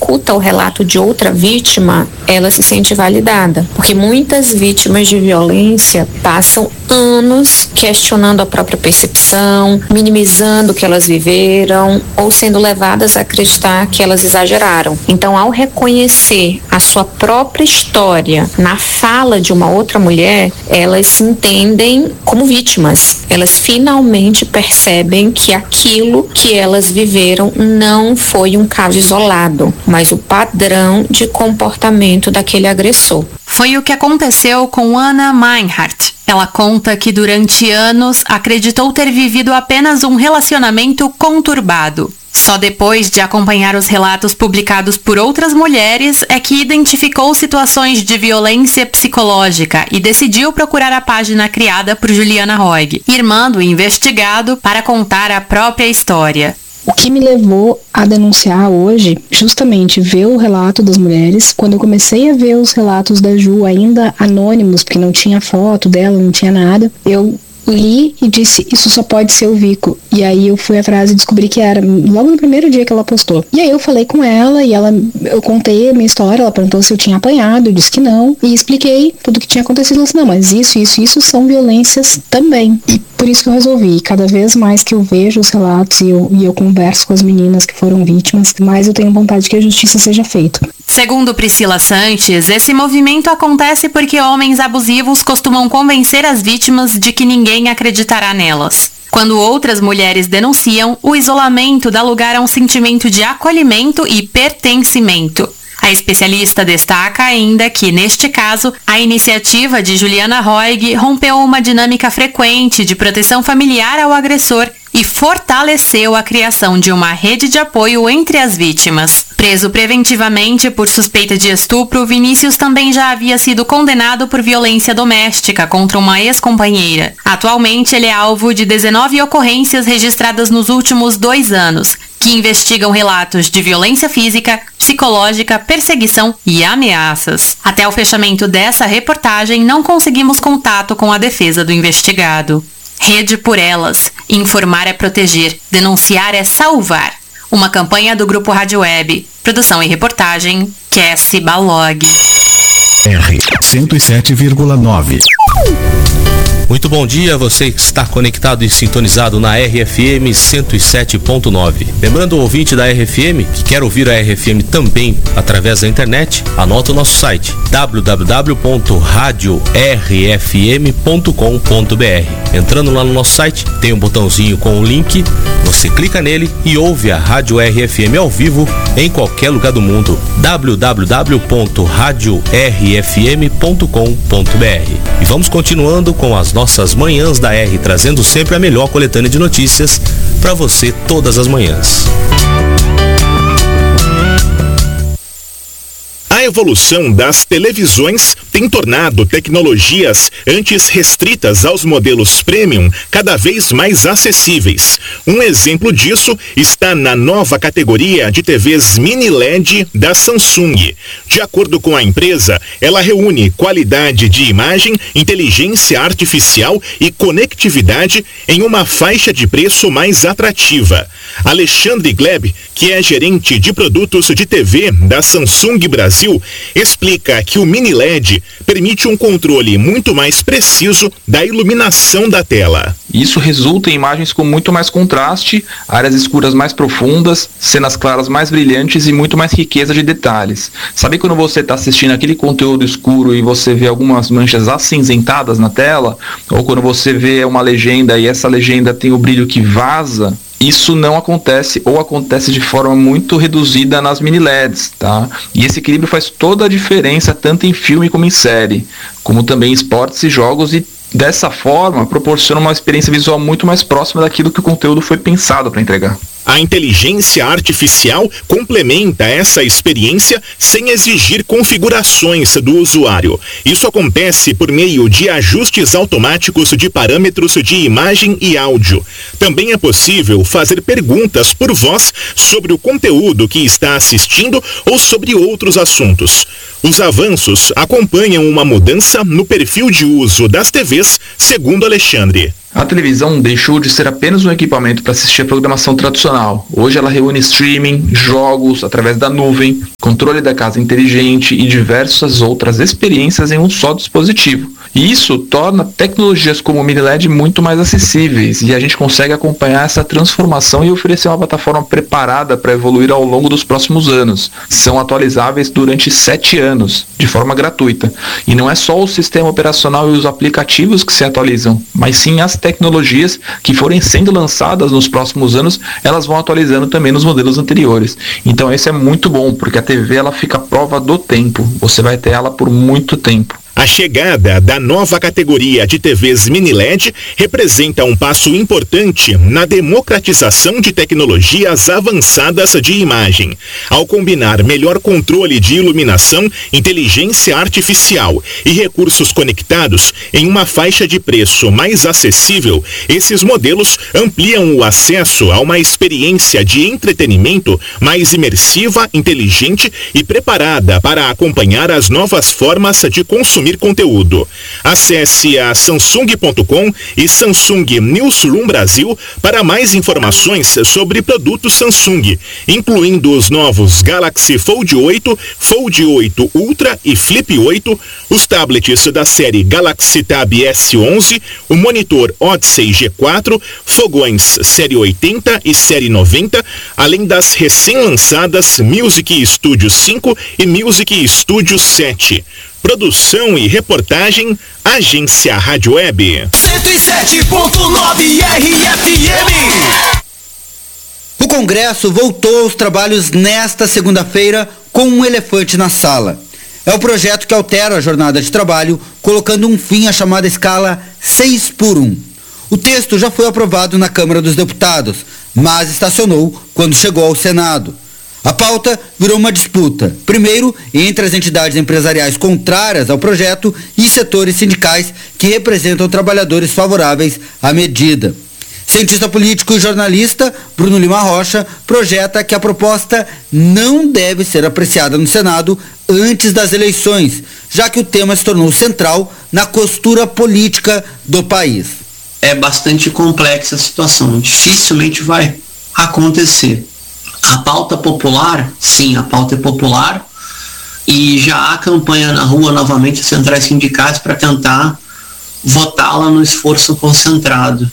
escuta o relato de outra vítima, ela se sente validada. Porque muitas vítimas de violência passam anos questionando a própria percepção, minimizando o que elas viveram ou sendo levadas a acreditar que elas exageraram. Então, ao reconhecer a sua própria história na fala de uma outra mulher, elas se entendem como vítimas. Elas finalmente percebem que aquilo que elas viveram não foi um caso isolado, mas o padrão de comportamento daquele agressor. Foi o que aconteceu com Anna Meinhardt. Ela conta que durante anos acreditou ter vivido apenas um relacionamento conturbado. Só depois de acompanhar os relatos publicados por outras mulheres é que identificou situações de violência psicológica e decidiu procurar a página criada por Juliana Roig, irmã do investigado, para contar a própria história. O que me levou a denunciar hoje, justamente ver o relato das mulheres, quando eu comecei a ver os relatos da Ju ainda anônimos, porque não tinha foto dela, não tinha nada, eu li e disse, isso só pode ser o Vico. E aí eu fui atrás e descobri que era, logo no primeiro dia que ela postou. E aí eu falei com ela e eu contei a minha história, ela perguntou se eu tinha apanhado, eu disse que não, e expliquei tudo o que tinha acontecido. Ela disse, não, mas isso são violências também. E por isso que eu resolvi, cada vez mais que eu vejo os relatos e eu converso com as meninas que foram vítimas, mais eu tenho vontade que a justiça seja feita. Segundo Priscila Sanches, esse movimento acontece porque homens abusivos costumam convencer as vítimas de que ninguém acreditará nelas. Quando outras mulheres denunciam, o isolamento dá lugar a um sentimento de acolhimento e pertencimento. A especialista destaca ainda que, neste caso, a iniciativa de Juliana Roig rompeu uma dinâmica frequente de proteção familiar ao agressor e fortaleceu a criação de uma rede de apoio entre as vítimas. Preso preventivamente por suspeita de estupro, Vinícius também já havia sido condenado por violência doméstica contra uma ex-companheira. Atualmente, ele é alvo de 19 ocorrências registradas nos últimos 2 anos, que investigam relatos de violência física, psicológica, perseguição e ameaças. Até o fechamento dessa reportagem, não conseguimos contato com a defesa do investigado. Rede por Elas. Informar é proteger. Denunciar é salvar. Uma campanha do Grupo Rádio Web. Produção e reportagem, Cassie Balog. R 107,9. Muito bom dia, você que está conectado e sintonizado na RFM 107.9. Lembrando o ouvinte da RFM que quer ouvir a RFM também através da internet, anota o nosso site www.radiorfm.com.br. Entrando lá no nosso site, tem um botãozinho com o link, você clica nele e ouve a Rádio RFM ao vivo em qualquer lugar do mundo. www.radiorfm.com.br. E vamos continuando com as nossas manhãs da R, trazendo sempre a melhor coletânea de notícias para você todas as manhãs. A evolução das televisões tem tornado tecnologias antes restritas aos modelos premium cada vez mais acessíveis. Um exemplo disso está na nova categoria de TVs mini LED da Samsung. De acordo com a empresa, ela reúne qualidade de imagem, inteligência artificial e conectividade em uma faixa de preço mais atrativa. Alexandre Gleb, que é gerente de produtos de TV da Samsung Brasil, explica que o mini LED permite um controle muito mais preciso da iluminação da tela. Isso resulta em imagens com muito mais contraste, áreas escuras mais profundas, cenas claras mais brilhantes e muito mais riqueza de detalhes. Sabe quando você está assistindo aquele conteúdo escuro e você vê algumas manchas acinzentadas na tela? Ou quando você vê uma legenda e essa legenda tem o brilho que vaza? Isso não acontece ou acontece de forma muito reduzida nas mini LEDs, tá? E esse equilíbrio faz toda a diferença tanto em filme como em série, como também em esportes e jogos, e dessa forma proporciona uma experiência visual muito mais próxima daquilo que o conteúdo foi pensado para entregar. A inteligência artificial complementa essa experiência sem exigir configurações do usuário. Isso acontece por meio de ajustes automáticos de parâmetros de imagem e áudio. Também é possível fazer perguntas por voz sobre o conteúdo que está assistindo ou sobre outros assuntos. Os avanços acompanham uma mudança no perfil de uso das TVs, segundo Alexandre. A televisão deixou de ser apenas um equipamento para assistir a programação tradicional. Hoje ela reúne streaming, jogos através da nuvem, controle da casa inteligente e diversas outras experiências em um só dispositivo. E isso torna tecnologias como o Mini LED muito mais acessíveis e a gente consegue acompanhar essa transformação e oferecer uma plataforma preparada para evoluir ao longo dos próximos anos. São atualizáveis durante 7 anos, de forma gratuita. E não é só o sistema operacional e os aplicativos que se atualizam, mas sim as tecnologias que forem sendo lançadas nos próximos anos, elas vão atualizando também nos modelos anteriores. Então isso é muito bom, porque a TV ela fica à prova do tempo. Você vai ter ela por muito tempo. A chegada da nova categoria de TVs Mini LED representa um passo importante na democratização de tecnologias avançadas de imagem. Ao combinar melhor controle de iluminação, inteligência artificial e recursos conectados em uma faixa de preço mais acessível, esses modelos ampliam o acesso a uma experiência de entretenimento mais imersiva, inteligente e preparada para acompanhar as novas formas de consumir conteúdo. Acesse a Samsung.com e Samsung Newsroom Brasil para mais informações sobre produtos Samsung, incluindo os novos Galaxy Fold 8, Fold 8 Ultra e Flip 8, os tablets da série Galaxy Tab S11, o monitor Odyssey G4, fogões série 80 e série 90, além das recém-lançadas Music Studio 5 e Music Studio 7. Produção e reportagem, Agência Rádio Web. 107.9 RFM. O Congresso voltou aos trabalhos nesta segunda-feira com um elefante na sala. É o projeto que altera a jornada de trabalho, colocando um fim à chamada escala 6x1. O texto já foi aprovado na Câmara dos Deputados, mas estacionou quando chegou ao Senado. A pauta virou uma disputa, primeiro entre as entidades empresariais contrárias ao projeto e setores sindicais que representam trabalhadores favoráveis à medida. Cientista político e jornalista Bruno Lima Rocha projeta que a proposta não deve ser apreciada no Senado antes das eleições, já que o tema se tornou central na costura política do país. É bastante complexa a situação, dificilmente vai acontecer. A pauta popular, sim, a pauta é popular e já há campanha na rua novamente das centrais sindicais para tentar votá-la no esforço concentrado.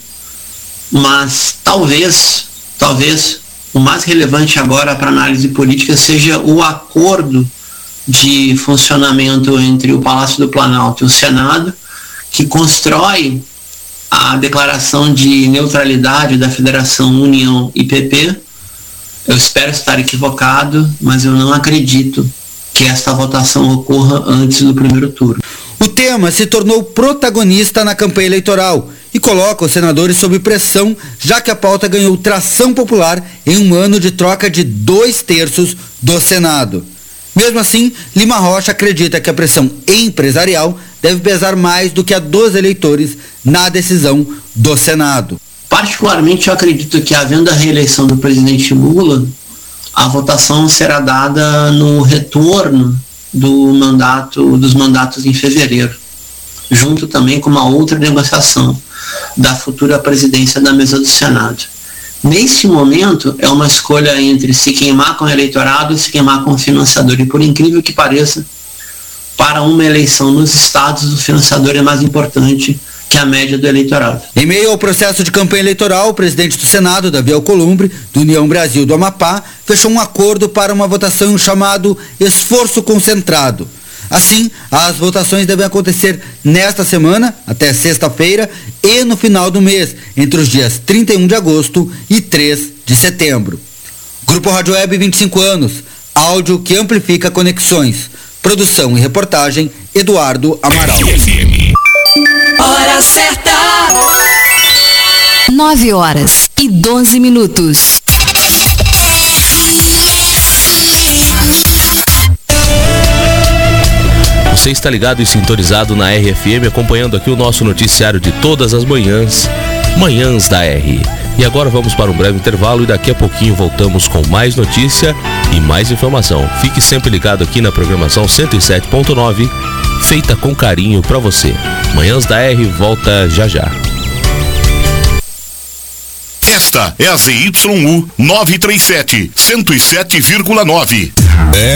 Mas talvez o mais relevante agora para análise política seja o acordo de funcionamento entre o Palácio do Planalto e o Senado, que constrói a declaração de neutralidade da Federação União e PP. Eu espero estar equivocado, mas eu não acredito que esta votação ocorra antes do primeiro turno. O tema se tornou protagonista na campanha eleitoral e coloca os senadores sob pressão, já que a pauta ganhou tração popular em um ano de troca de 2/3 do Senado. Mesmo assim, Lima Rocha acredita que a pressão empresarial deve pesar mais do que a dos eleitores na decisão do Senado. Particularmente, eu acredito que, havendo a reeleição do presidente Lula, a votação será dada no retorno dos mandatos em fevereiro, junto também com uma outra negociação da futura presidência da mesa do Senado. Nesse momento, é uma escolha entre se queimar com o eleitorado e se queimar com o financiador. E por incrível que pareça, para uma eleição nos estados, o financiador é mais importante que a média do eleitorado. Em meio ao processo de campanha eleitoral, o presidente do Senado, Davi Alcolumbre, do União Brasil do Amapá, fechou um acordo para uma votação chamado esforço concentrado. Assim, as votações devem acontecer nesta semana, até sexta-feira, e no final do mês, entre os dias 31 de agosto e 3 de setembro. Grupo Rádio Web, 25 anos, áudio que amplifica conexões. Produção e reportagem, Eduardo Amaral. Hora certa! 9h12. Você está ligado e sintonizado na RFM, acompanhando aqui o nosso noticiário de todas as manhãs, Manhãs da R. E agora vamos para um breve intervalo e daqui a pouquinho voltamos com mais notícia e mais informação. Fique sempre ligado aqui na programação 107.9, feita com carinho para você. Manhãs da R volta já já. Esta é a ZYU 937, 107,9.